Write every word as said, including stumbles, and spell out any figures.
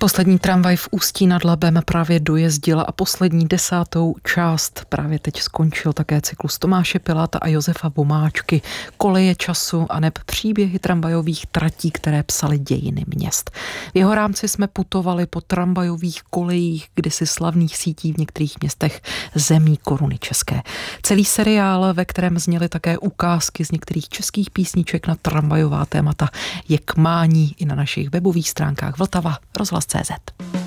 Poslední tramvaj v Ústí nad Labem právě dojezdila a poslední desátou část právě teď skončil také cyklus Tomáše Piláta a Josefa Vomáčky Koleje času a neb příběhy tramvajových tratí, které psaly dějiny měst. V jeho rámci jsme putovali po tramvajových kolejích kdysi slavných sítí v některých městech zemí Koruny české. Celý seriál, ve kterém zněly také ukázky z některých českých písniček na tramvajová témata, je k mání i na našich webových stránkách Vltava rozhlas tečka cé zet.